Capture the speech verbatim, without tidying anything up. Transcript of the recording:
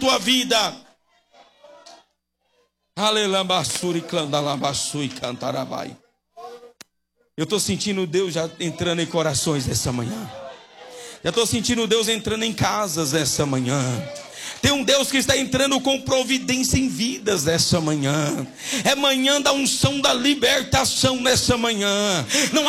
tua vida. Eu estou sentindo Deus já entrando em corações essa manhã. Já estou sentindo Deus entrando em casas essa manhã. Tem um Deus que está entrando com providência em vidas nessa manhã. É manhã da unção da libertação nessa manhã. Não